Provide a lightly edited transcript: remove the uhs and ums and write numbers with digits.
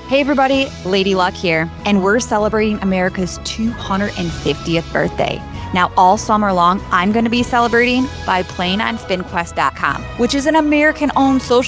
Hey everybody, Lady Luck here, and we're celebrating America's 250th birthday. Now, all summer long, I'm going to be celebrating by playing on SpinQuest.com, which is an American-owned social